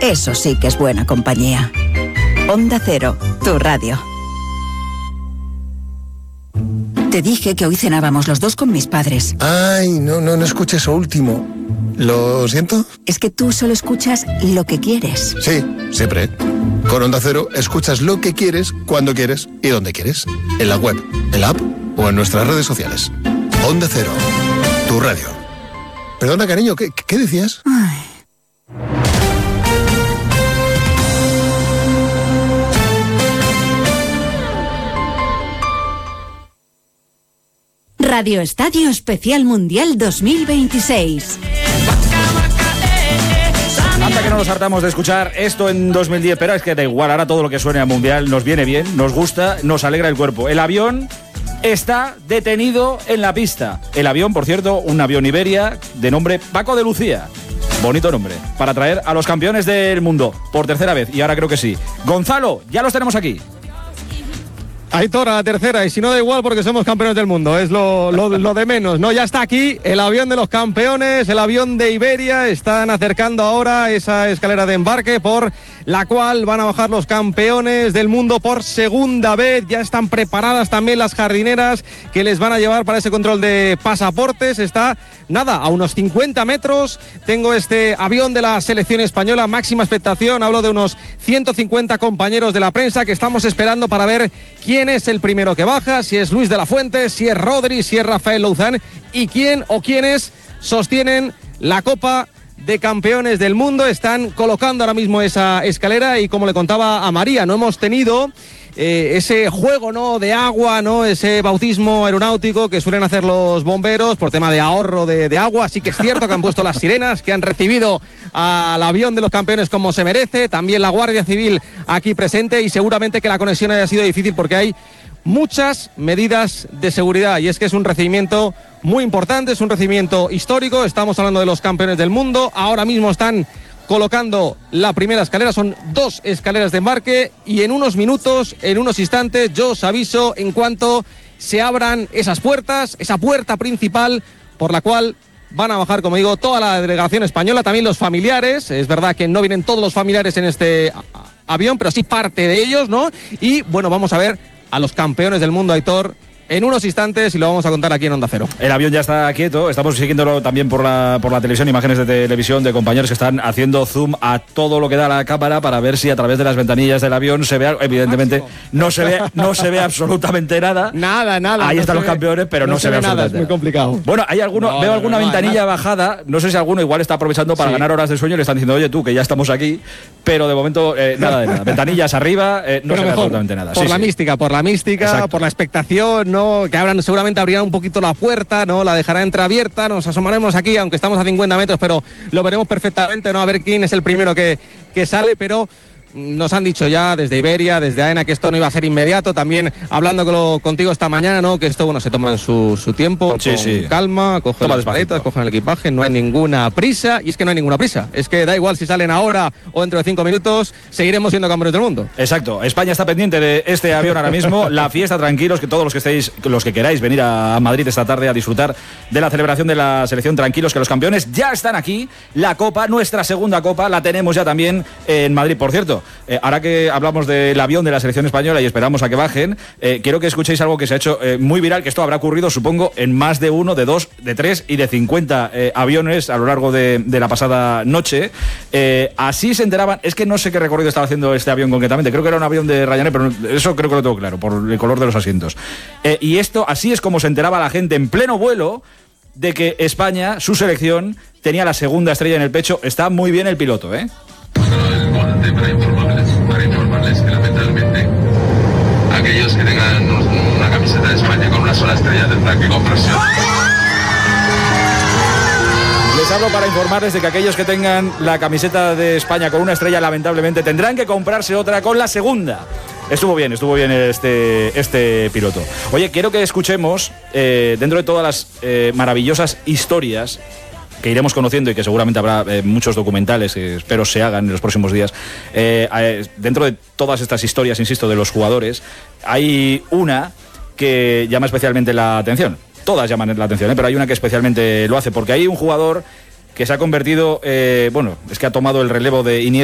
Eso sí que es buena compañía. Onda Cero, tu radio. Te dije que hoy cenábamos los dos con mis padres. Ay, no escuché eso último. ¿Lo siento? Es que tú solo escuchas lo que quieres. Sí, siempre. Con Onda Cero escuchas lo que quieres, cuando quieres y donde quieres. En la web, en la app o en nuestras redes sociales. Onda Cero, tu radio. Perdona, cariño, ¿qué decías? Ay. Radio Estadio Especial Mundial 2026. Hasta que no nos hartamos de escuchar esto en 2010, pero es que da igual, ahora todo lo que suene a Mundial nos viene bien, nos gusta, nos alegra el cuerpo. El avión está detenido en la pista. El avión, por cierto, un avión Iberia de nombre Paco de Lucía. Bonito nombre, para traer a los campeones del mundo por tercera vez, y ahora creo que sí. Gonzalo, ya los tenemos aquí. Aitor, a la tercera, y si no da igual porque somos campeones del mundo, es lo de menos, ¿no? Ya está aquí el avión de los campeones, el avión de Iberia, están acercando ahora esa escalera de embarque por la cual van a bajar los campeones del mundo por segunda vez. Ya están preparadas también las jardineras que les van a llevar para ese control de pasaportes. Está, nada, a unos 50 metros. Tengo este avión de la selección española, máxima expectación. Hablo de unos 150 compañeros de la prensa que estamos esperando para ver quién es el primero que baja, si es Luis de la Fuente, si es Rodri, si es Rafael Louzán y quién o quiénes sostienen la Copa de Campeones del Mundo. Están colocando ahora mismo esa escalera y, como le contaba a María, no hemos tenido ese juego, ¿no?, de agua, ¿no?, ese bautismo aeronáutico que suelen hacer los bomberos por tema de ahorro de agua. Así que es cierto que han puesto las sirenas, que han recibido al avión de los campeones como se merece, también la Guardia Civil aquí presente, y seguramente que la conexión haya sido difícil porque hay muchas medidas de seguridad, y es que es un recibimiento muy importante, es un recibimiento histórico. Estamos hablando de los campeones del mundo. Ahora mismo están colocando la primera escalera, son 2 escaleras de embarque, y en unos minutos, en unos instantes, yo os aviso en cuanto se abran esas puertas, esa puerta principal por la cual van a bajar, como digo, toda la delegación española, también los familiares. Es verdad que no vienen todos los familiares en este avión, pero sí parte de ellos, ¿no? Y bueno, vamos a ver a los campeones del mundo, Aitor, en unos instantes, y lo vamos a contar aquí en Onda Cero. El avión ya está quieto, estamos siguiéndolo también por la televisión, imágenes de televisión de compañeros que están haciendo zoom a todo lo que da la cámara para ver si a través de las ventanillas del avión se ve algo. Evidentemente no se ve absolutamente nada. Nada. Ahí están los campeones, pero no se ve absolutamente nada. Es muy complicado. Bueno, hay veo alguna ventanilla bajada, no sé si alguno igual está aprovechando para ganar horas de sueño y le están diciendo, oye tú, que ya estamos aquí, pero de momento nada de nada. Ventanillas arriba, no se ve absolutamente nada. Por la mística, exacto, por la expectación, ¿no?, que seguramente abrirán un poquito la puerta, ¿no?, la dejará entreabierta, nos asomaremos aquí, aunque estamos a 50 metros, pero lo veremos perfectamente, ¿no?, a ver quién es el primero que sale. Pero nos han dicho ya desde Iberia, desde AENA, que esto no iba a ser inmediato. También hablando contigo esta mañana, ¿no?, que esto, bueno, se toma su tiempo, con calma, cogen las maletas, cogen el equipaje, no hay ninguna prisa. Y es que no hay ninguna prisa, es que da igual si salen ahora o dentro de 5 minutos, seguiremos siendo campeones del mundo. Exacto, España está pendiente de este avión ahora mismo. La fiesta, tranquilos, que todos los que queráis venir a Madrid esta tarde a disfrutar de la celebración de la selección, tranquilos, que los campeones ya están aquí. La Copa, nuestra segunda Copa, la tenemos ya también en Madrid. Por cierto, ahora que hablamos del avión de la selección española y esperamos a que bajen, quiero que escuchéis algo que se ha hecho muy viral, que esto habrá ocurrido, supongo, en más de 1, de 2, de 3 y de 50 aviones a lo largo de la pasada noche. Así se enteraban, es que no sé qué recorrido estaba haciendo este avión concretamente, creo que era un avión de Ryanair, pero eso creo que lo tengo claro, por el color de los asientos. Y esto, así es como se enteraba la gente en pleno vuelo de que España, su selección, tenía la segunda estrella en el pecho. Está muy bien el piloto, ¿eh? Para informarles que lamentablemente aquellos que tengan una camiseta de España con una sola estrella tendrán que comprarse. Les hablo para informarles de que aquellos que tengan la camiseta de España con una estrella, lamentablemente tendrán que comprarse otra con la segunda. Estuvo bien este piloto. Oye, quiero que escuchemos, dentro de todas las maravillosas historias que iremos conociendo y que seguramente habrá muchos documentales que espero se hagan en los próximos días, dentro de todas estas historias, insisto, de los jugadores, hay una que llama especialmente la atención. Todas llaman la atención, pero hay una que especialmente lo hace, porque hay un jugador que se ha convertido, es que ha tomado el relevo de Iniesta